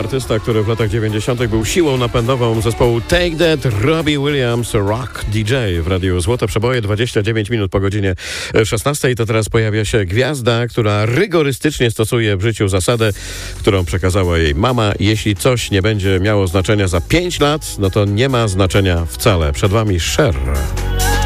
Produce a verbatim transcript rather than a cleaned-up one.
artysta, który w latach dziewięćdziesiątych był siłą napędową zespołu Take That, Robbie Williams, Rock D J w Radiu Złote Przeboje, dwadzieścia dziewięć minut po godzinie szesnastej. To teraz pojawia się gwiazda, która rygorystycznie stosuje w życiu zasadę, którą przekazała jej mama. Jeśli coś nie będzie miało znaczenia za pięć lat, no to nie ma znaczenia wcale. Przed wami Cher.